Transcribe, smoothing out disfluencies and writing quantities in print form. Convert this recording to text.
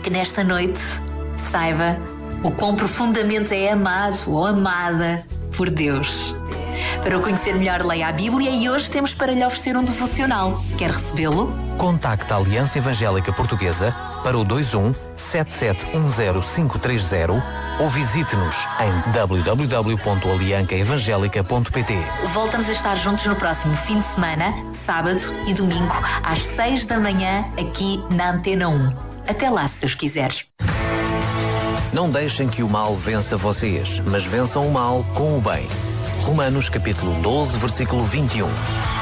que nesta noite saiba o quão profundamente é amado ou amada por Deus. Para o conhecer melhor, leia a Bíblia e hoje temos para lhe oferecer um devocional. Quer recebê-lo? Contacte a Aliança Evangélica Portuguesa para o 21 7710530 ou visite-nos em www.aliancaevangelica.pt. Voltamos a estar juntos no próximo fim de semana, sábado e domingo, às 6 da manhã, aqui na Antena 1. Até lá, se Deus quiseres. Não deixem que o mal vença vocês, mas vençam o mal com o bem. Romanos capítulo 12, versículo 21.